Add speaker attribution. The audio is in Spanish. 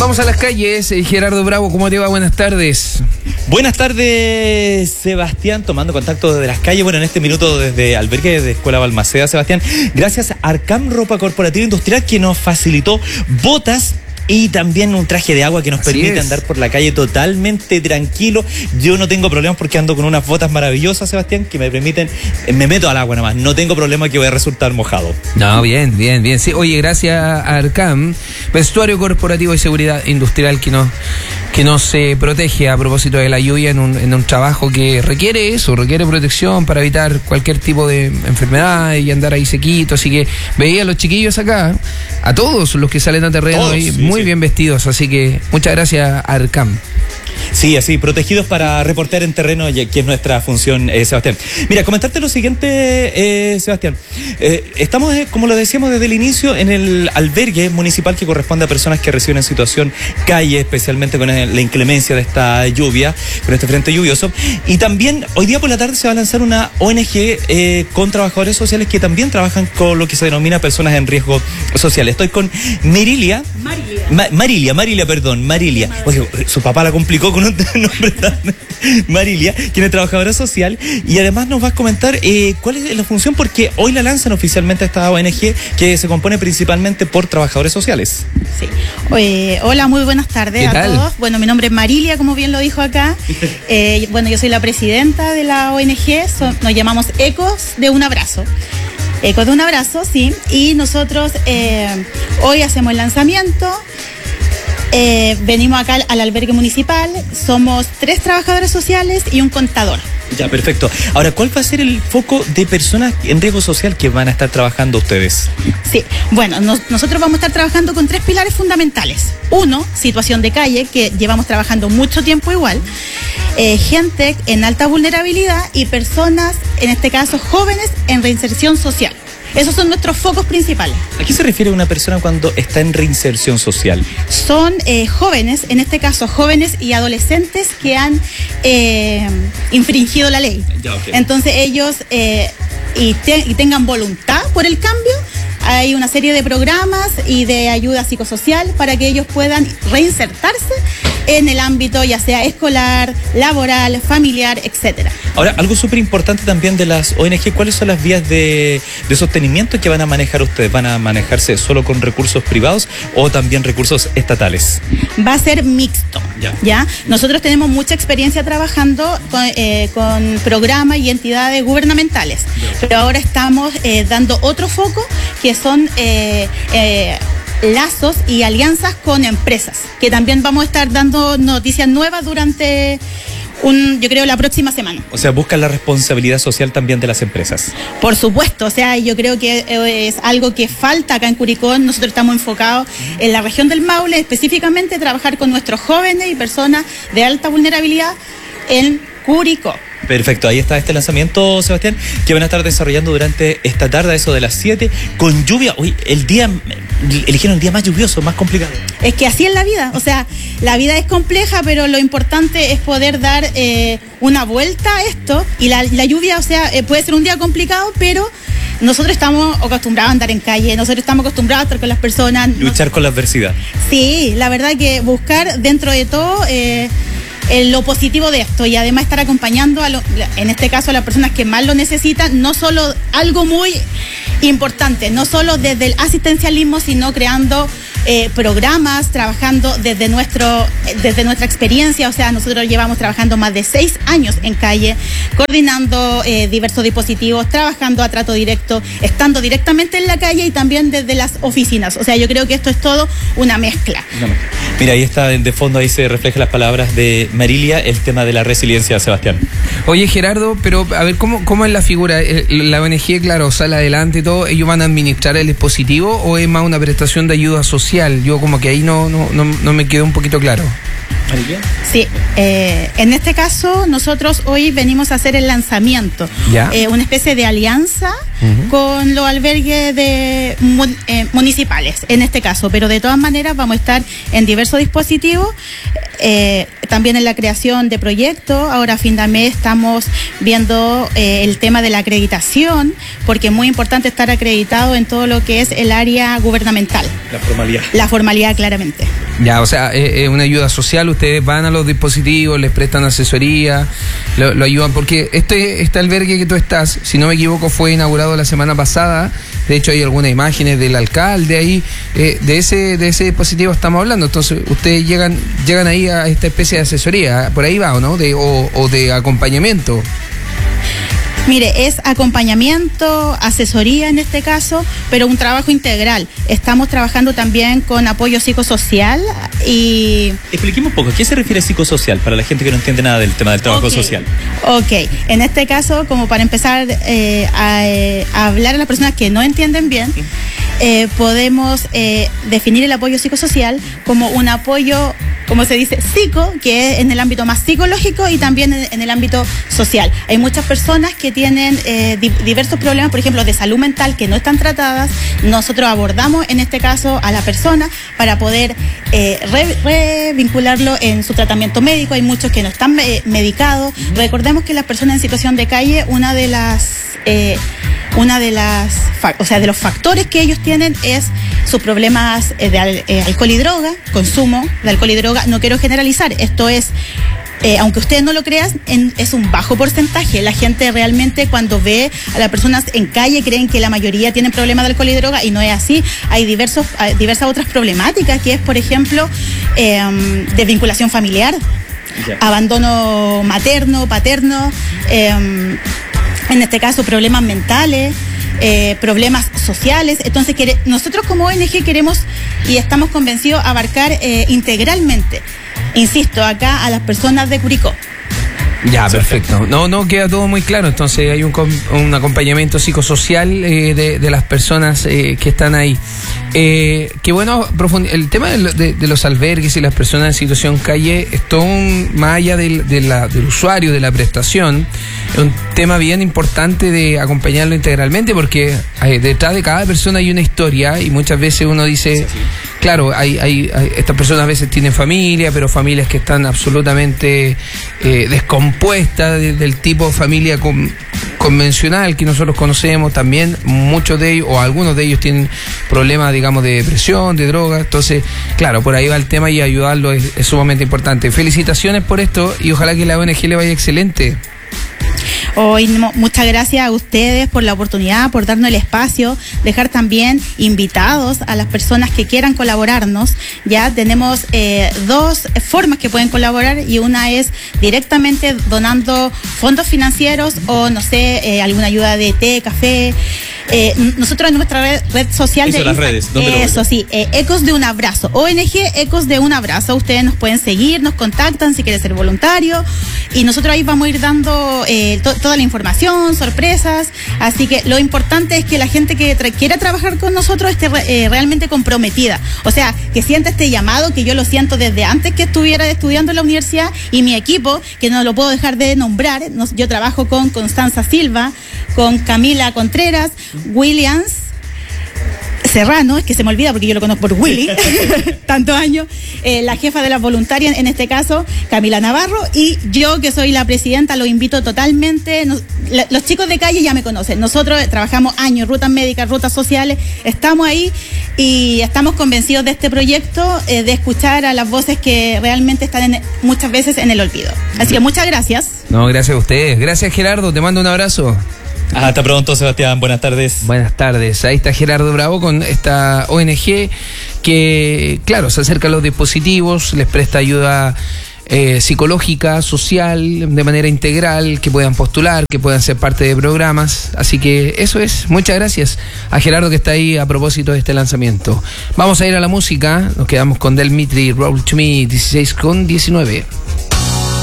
Speaker 1: Vamos a las calles. Gerardo Bravo, ¿cómo te va? Buenas tardes.
Speaker 2: Buenas tardes, Sebastián, tomando contacto desde las calles. Bueno, en este minuto desde albergue de Escuela Balmaceda, Sebastián. Gracias a Arcam Ropa Corporativa Industrial, que nos facilitó botas y también un traje de agua que nos permite andar por la calle totalmente tranquilo. Yo no tengo problemas porque ando con unas botas maravillosas, Sebastián, que me permiten, me meto al agua nada más. No tengo problema que voy a resultar mojado.
Speaker 1: No, bien. Sí, oye, gracias a Arcam, vestuario corporativo y seguridad industrial que nos protege a propósito de la lluvia en un trabajo que requiere protección para evitar cualquier tipo de enfermedad y andar ahí sequito. Así que veía a los chiquillos acá, a todos los que salen a terreno ahí, muy bien vestidos, así que muchas gracias, Arcam.
Speaker 2: Sí, así, protegidos para reportear en terreno, que es nuestra función, Sebastián. Mira, comentarte lo siguiente, Sebastián. Estamos, como lo decíamos desde el inicio, en el albergue municipal que corresponde a personas que reciben en situación calle, especialmente con la inclemencia de esta lluvia, con este frente lluvioso. Y también, hoy día por la tarde se va a lanzar una ONG con trabajadores sociales que también trabajan con lo que se denomina personas en riesgo social. Estoy con Marilia. Oye, su papá la complicó con un nombre tan... Marilia, quien es trabajadora social, y además nos va a comentar cuál es la función, porque hoy la lanzan oficialmente esta ONG que se compone principalmente por trabajadores sociales.
Speaker 3: Sí. Hola, muy buenas tardes a todos. Bueno, mi nombre es Marilia, como bien lo dijo acá. Bueno, yo soy la presidenta de la ONG, nos llamamos Ecos de un Abrazo. Ecos de un Abrazo, sí, y nosotros hoy hacemos el lanzamiento. Venimos acá al albergue municipal, somos 3 trabajadores sociales y un contador.
Speaker 2: Ya, perfecto. Ahora, ¿cuál va a ser el foco de personas en riesgo social que van a estar trabajando ustedes?
Speaker 3: Sí, bueno, nosotros vamos a estar trabajando con 3 pilares fundamentales. 1, situación de calle, que llevamos trabajando mucho tiempo igual. Gente en alta vulnerabilidad y personas, en este caso jóvenes, en reinserción social. Esos son nuestros focos principales.
Speaker 2: ¿A qué se refiere una persona cuando está en reinserción social?
Speaker 3: Son jóvenes, en este caso jóvenes y adolescentes que han infringido la ley.
Speaker 2: Ya, okay.
Speaker 3: Entonces ellos y tengan voluntad por el cambio. Hay una serie de programas y de ayuda psicosocial para que ellos puedan reinsertarse en el ámbito ya sea escolar, laboral, familiar, etcétera.
Speaker 2: Ahora, algo súper importante también de las ONG, ¿cuáles son las vías de sostenimiento que van a manejar ustedes? ¿Van a manejarse solo con recursos privados o también recursos estatales?
Speaker 3: Va a ser mixto, ¿ya? Nosotros tenemos mucha experiencia trabajando con programas y entidades gubernamentales, pero ahora estamos dando otro foco que son lazos y alianzas con empresas, que también vamos a estar dando noticias nuevas durante yo creo la próxima semana.
Speaker 2: O sea, buscan la responsabilidad social también de las empresas.
Speaker 3: Por supuesto, o sea, yo creo que es algo que falta acá en Curicó. Nosotros estamos enfocados en la región del Maule, específicamente trabajar con nuestros jóvenes y personas de alta vulnerabilidad en Curicó.
Speaker 2: Perfecto, ahí está este lanzamiento, Sebastián, que van a estar desarrollando durante esta tarde, eso de las 7, con lluvia. Hoy eligieron el día más lluvioso, más complicado.
Speaker 3: Es que así es la vida, o sea, la vida es compleja, pero lo importante es poder dar una vuelta a esto, y la lluvia, o sea, puede ser un día complicado, pero nosotros estamos acostumbrados a andar en calle, nosotros estamos acostumbrados a estar con las personas.
Speaker 2: Luchar con la adversidad.
Speaker 3: Sí, la verdad que buscar dentro de todo lo positivo de esto, y además estar acompañando en este caso a las personas que más lo necesitan, no solo algo muy importante, no solo desde el asistencialismo, sino creando programas, trabajando desde nuestra experiencia. O sea, nosotros llevamos trabajando más de 6 años en calle, coordinando diversos dispositivos, trabajando a trato directo, estando directamente en la calle y también desde las oficinas. O sea, yo creo que esto es todo una mezcla.
Speaker 2: Mira, ahí está de fondo, ahí se reflejan las palabras de Marilia, el tema de la resiliencia, Sebastián.
Speaker 1: Oye, Gerardo, pero a ver, ¿cómo es la figura? La ONG, claro, sale adelante y todo, ¿ellos van a administrar el dispositivo o es más una prestación de ayuda social? Yo como que ahí no me quedó un poquito claro.
Speaker 3: Sí, en este caso nosotros hoy venimos a hacer el lanzamiento, una especie de alianza con los albergues municipales en este caso, pero de todas maneras vamos a estar en diversos dispositivos también en la creación de proyectos. Ahora a fin de mes estamos viendo el tema de la acreditación, porque es muy importante estar acreditado en todo lo que es el área gubernamental.
Speaker 2: La formalidad.
Speaker 3: La formalidad, claramente.
Speaker 1: Ya, o sea, es una ayuda social, ustedes van a los dispositivos, les prestan asesoría, lo ayudan, porque este albergue que tú estás, si no me equivoco, fue inaugurado la semana pasada. De hecho hay algunas imágenes del alcalde ahí, de ese dispositivo estamos hablando. Entonces ustedes llegan ahí a esta especie de asesoría, por ahí va, ¿o no? O de acompañamiento.
Speaker 3: Mire, es acompañamiento, asesoría en este caso, pero un trabajo integral. Estamos trabajando también con apoyo psicosocial y...
Speaker 2: Expliquemos un poco, ¿a qué se refiere psicosocial para la gente que no entiende nada del tema del trabajo social?
Speaker 3: Ok, en este caso, como para empezar a hablar a las personas que no entienden bien, podemos definir el apoyo psicosocial como un apoyo, como se dice, psico, que es en el ámbito más psicológico y también en el ámbito social. Hay muchas personas que tienen diversos problemas, por ejemplo, de salud mental que no están tratadas. Nosotros abordamos en este caso a la persona para poder revincularlo en su tratamiento médico. Hay muchos que no están medicados. Recordemos que las personas en situación de calle, de los factores que ellos tienen es sus problemas de alcohol y droga, consumo de alcohol y droga. No quiero generalizar, esto es, aunque ustedes no lo crean, es un bajo porcentaje. La gente realmente cuando ve a las personas en calle creen que la mayoría tienen problemas de alcohol y droga y no es así. Hay diversas otras problemáticas, que es, por ejemplo, desvinculación familiar, abandono materno, paterno, en este caso problemas mentales, problemas sociales. Entonces nosotros como ONG queremos y estamos convencidos abarcar integralmente, insisto, acá a las personas de Curicó.
Speaker 1: Ya, perfecto. No queda todo muy claro. Entonces hay un acompañamiento psicosocial de las personas que están ahí. Qué bueno, el tema de los albergues y las personas en situación calle es todo más allá del usuario, de la prestación, es un tema bien importante de acompañarlo integralmente, porque detrás de cada persona hay una historia y muchas veces uno dice, claro, estas personas a veces tienen familia, pero familias que están absolutamente descompuestas del tipo de familia convencional que nosotros conocemos. También muchos de ellos o algunos de ellos tienen problemas, digamos, de depresión, de drogas. Entonces, claro, por ahí va el tema y ayudarlo es sumamente importante. Felicitaciones por esto y ojalá que la ONG le vaya excelente.
Speaker 3: Muchas gracias a ustedes por la oportunidad, por darnos el espacio, dejar también invitados a las personas que quieran colaborarnos. Ya tenemos dos formas que pueden colaborar, y una es directamente donando fondos financieros o, no sé, alguna ayuda de té, café. Nosotros en nuestra red social
Speaker 2: de las redes,
Speaker 3: eso sí, Ecos de un Abrazo, ONG Ecos de un Abrazo. Ustedes nos pueden seguir, nos contactan si quieren ser voluntario, y nosotros ahí vamos a ir dando toda la información, sorpresas. Así que lo importante es que la gente que quiera trabajar con nosotros esté realmente comprometida, o sea, que sienta este llamado, que yo lo siento desde antes que estuviera estudiando en la universidad, y mi equipo, que no lo puedo dejar de nombrar. Yo trabajo con Constanza Silva, con Camila Contreras, Williams Serrano, es que se me olvida porque yo lo conozco por Willy, tantos años, la jefa de las voluntarias, en este caso, Camila Navarro, y yo, que soy la presidenta, lo invito totalmente. Los chicos de calle ya me conocen, nosotros trabajamos años, rutas médicas, rutas sociales, estamos ahí y estamos convencidos de este proyecto, de escuchar a las voces que realmente están muchas veces en el olvido. Así que muchas gracias.
Speaker 1: No, gracias a ustedes. Gracias, Gerardo, te mando un abrazo.
Speaker 2: Hasta pronto, Sebastián. Buenas tardes.
Speaker 1: Buenas tardes. Ahí está Gerardo Bravo con esta ONG que, claro, se acerca a los dispositivos, les presta ayuda psicológica, social, de manera integral, que puedan postular, que puedan ser parte de programas. Así que eso es. Muchas gracias a Gerardo que está ahí a propósito de este lanzamiento. Vamos a ir a la música. Nos quedamos con Del Mitri, Roll to Me, 16:19.